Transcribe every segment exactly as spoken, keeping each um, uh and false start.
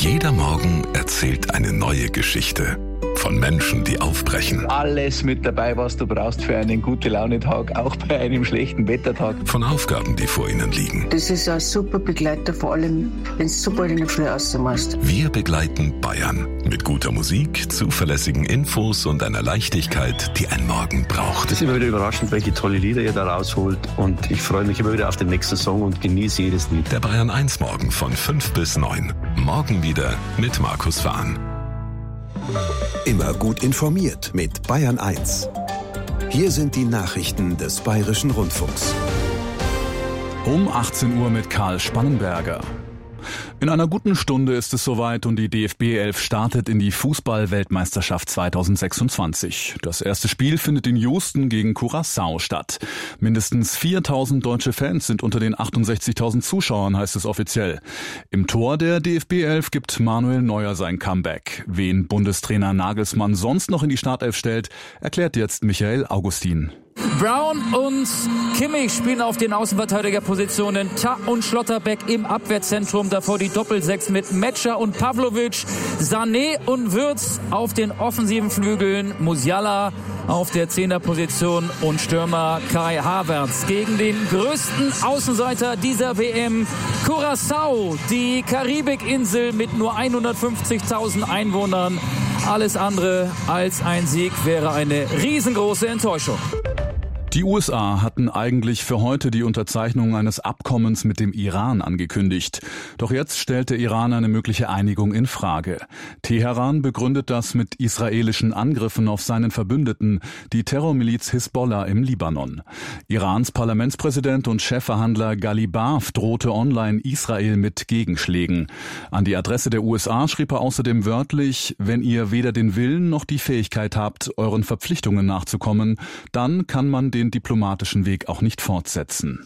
Jeder Morgen erzählt eine neue Geschichte. Von Menschen, die aufbrechen. Alles mit dabei, was du brauchst für einen Gute-Laune-Tag, auch bei einem schlechten Wettertag. Von Aufgaben, die vor ihnen liegen. Das ist ein super Begleiter, vor allem, wenn du so bald in der Früh rausmachst. Wir begleiten Bayern mit guter Musik, zuverlässigen Infos und einer Leichtigkeit, die ein Morgen braucht. Es ist immer wieder überraschend, welche tolle Lieder ihr da rausholt. Und ich freue mich immer wieder auf den nächsten Song und genieße jedes Lied. Der Bayern eins Morgen von fünf bis neun. Morgen wieder mit Markus Fahn. Immer gut informiert mit Bayern eins. Hier sind die Nachrichten des Bayerischen Rundfunks. Um achtzehn Uhr mit Karl Spannenberger. In einer guten Stunde ist es soweit und die D F B elf startet in die Fußball-Weltmeisterschaft zweitausendsechsundzwanzig. Das erste Spiel findet in Houston gegen Curaçao statt. Mindestens viertausend deutsche Fans sind unter den achtundsechzigtausend Zuschauern, heißt es offiziell. Im Tor der D F B elf gibt Manuel Neuer sein Comeback. Wen Bundestrainer Nagelsmann sonst noch in die Startelf stellt, erklärt jetzt Michael Augustin. Brown und Kimmich spielen auf den Außenverteidigerpositionen. Ta und Schlotterbeck im Abwehrzentrum. Davor die Doppelsechs mit Metscher und Pavlovic. Sané und Wirtz auf den offensiven Flügeln. Musiala auf der Zehnerposition und Stürmer Kai Havertz gegen den größten Außenseiter dieser W M. Curaçao, die Karibikinsel mit nur hundertfünfzigtausend Einwohnern. Alles andere als ein Sieg wäre eine riesengroße Enttäuschung. Die U S A hatten eigentlich für heute die Unterzeichnung eines Abkommens mit dem Iran angekündigt. Doch jetzt stellt der Iran eine mögliche Einigung in Frage. Teheran begründet das mit israelischen Angriffen auf seinen Verbündeten, die Terrormiliz Hisbollah im Libanon. Irans Parlamentspräsident und Chefverhandler Ghalibaf drohte online Israel mit Gegenschlägen. An die Adresse der U S A schrieb er außerdem wörtlich: Wenn ihr weder den Willen noch die Fähigkeit habt, euren Verpflichtungen nachzukommen, dann kann man den diplomatischen Weg auch nicht fortsetzen.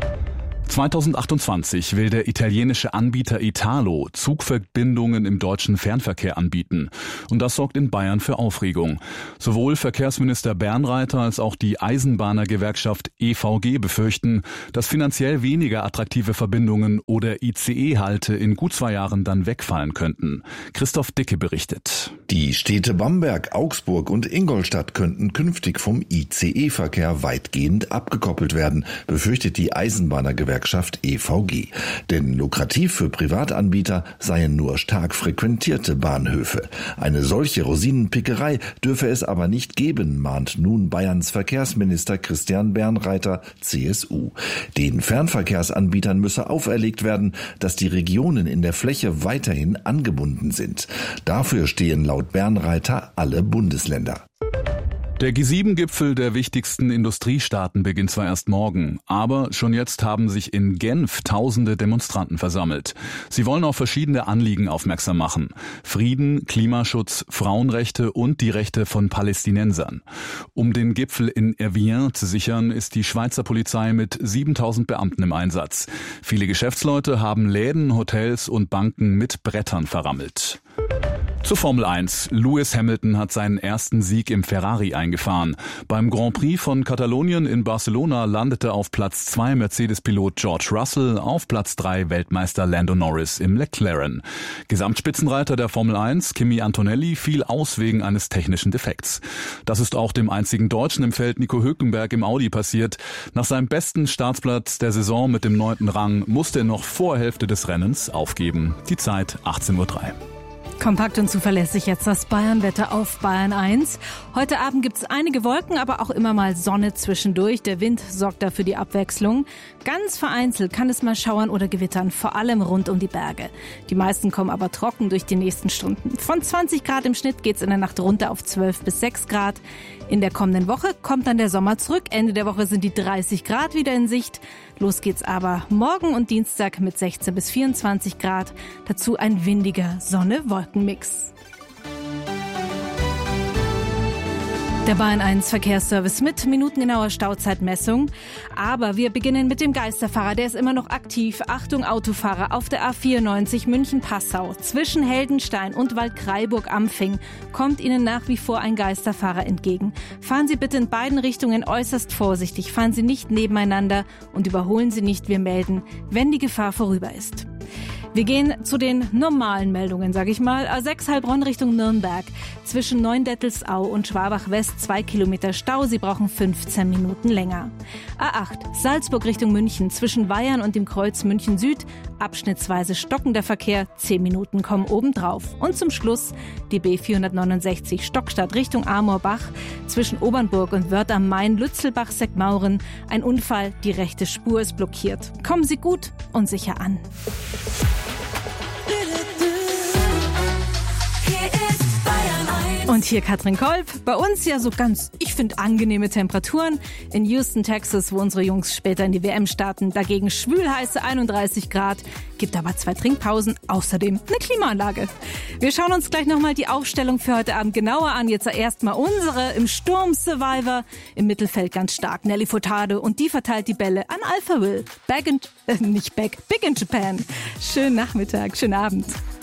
zweitausendachtundzwanzig will der italienische Anbieter Italo Zugverbindungen im deutschen Fernverkehr anbieten. Und das sorgt in Bayern für Aufregung. Sowohl Verkehrsminister Bernreiter als auch die Eisenbahnergewerkschaft E V G befürchten, dass finanziell weniger attraktive Verbindungen oder I C E-Halte in gut zwei Jahren dann wegfallen könnten. Christoph Dicke berichtet. Die Städte Bamberg, Augsburg und Ingolstadt könnten künftig vom I C E-Verkehr weitgehend abgekoppelt werden, befürchtet die Eisenbahnergewerkschaft E V G. Denn lukrativ für Privatanbieter seien nur stark frequentierte Bahnhöfe. Eine solche Rosinenpickerei dürfe es aber nicht geben, mahnt nun Bayerns Verkehrsminister Christian Bernreiter, C S U. Den Fernverkehrsanbietern müsse auferlegt werden, dass die Regionen in der Fläche weiterhin angebunden sind. Dafür stehen laut Bernreiter alle Bundesländer. Der G sieben Gipfel der wichtigsten Industriestaaten beginnt zwar erst morgen, aber schon jetzt haben sich in Genf tausende Demonstranten versammelt. Sie wollen auf verschiedene Anliegen aufmerksam machen: Frieden, Klimaschutz, Frauenrechte und die Rechte von Palästinensern. Um den Gipfel in Evian zu sichern, ist die Schweizer Polizei mit siebentausend Beamten im Einsatz. Viele Geschäftsleute haben Läden, Hotels und Banken mit Brettern verrammelt. Zur Formel eins. Lewis Hamilton hat seinen ersten Sieg im Ferrari eingefahren. Beim Grand Prix von Katalonien in Barcelona landete auf Platz zwei Mercedes-Pilot George Russell, auf Platz drei Weltmeister Lando Norris im McLaren. Gesamtspitzenreiter der Formel eins, Kimi Antonelli, fiel aus wegen eines technischen Defekts. Das ist auch dem einzigen Deutschen im Feld, Nico Hülkenberg, im Audi passiert. Nach seinem besten Startplatz der Saison mit dem neunten Rang musste er noch vor Hälfte des Rennens aufgeben. Die Zeit achtzehn Uhr drei. Kompakt und zuverlässig jetzt das Bayernwetter auf Bayern eins. Heute Abend gibt's einige Wolken, aber auch immer mal Sonne zwischendurch. Der Wind sorgt dafür die Abwechslung. Ganz vereinzelt kann es mal schauern oder gewittern, vor allem rund um die Berge. Die meisten kommen aber trocken durch die nächsten Stunden. Von zwanzig Grad im Schnitt geht's in der Nacht runter auf zwölf bis sechs Grad. In der kommenden Woche kommt dann der Sommer zurück. Ende der Woche sind die dreißig Grad wieder in Sicht. Los geht's aber morgen und Dienstag mit sechzehn bis vierundzwanzig Grad. Dazu ein windiger Sonne-Wolken-Mix. Der Bayern eins Verkehrsservice mit minutengenauer Stauzeitmessung. Aber wir beginnen mit dem Geisterfahrer. Der ist immer noch aktiv. Achtung Autofahrer auf der A vierundneunzig München-Passau. Zwischen Heldenstein und Waldkraiburg-Ampfing kommt Ihnen nach wie vor ein Geisterfahrer entgegen. Fahren Sie bitte in beiden Richtungen äußerst vorsichtig. Fahren Sie nicht nebeneinander und überholen Sie nicht, wir melden, wenn die Gefahr vorüber ist. Wir gehen zu den normalen Meldungen, sag ich mal. A sechs Heilbronn Richtung Nürnberg. Zwischen Neundettelsau und Schwabach West zwei Kilometer Stau. Sie brauchen fünfzehn Minuten länger. A acht Salzburg Richtung München. Zwischen Weyern und dem Kreuz München Süd. Abschnittsweise stockender Verkehr. zehn Minuten kommen obendrauf. Und zum Schluss die B vierhundertneunundsechzig Stockstadt Richtung Amorbach. Zwischen Obernburg und Wörth am Main, Lützelbach, Seckmauren. Ein Unfall, die rechte Spur ist blockiert. Kommen Sie gut und sicher an. Und hier Katrin Kolb. Bei uns ja so ganz, ich finde, angenehme Temperaturen. In Houston, Texas, wo unsere Jungs später in die W M starten. Dagegen schwülheiße einunddreißig Grad. Gibt aber zwei Trinkpausen. Außerdem eine Klimaanlage. Wir schauen uns gleich nochmal die Aufstellung für heute Abend genauer an. Jetzt erstmal unsere im Sturm Survivor. Im Mittelfeld ganz stark Nelly Furtado. Und die verteilt die Bälle an Alpha Will. Back in, äh, nicht back, big in Japan. Schönen Nachmittag, schönen Abend.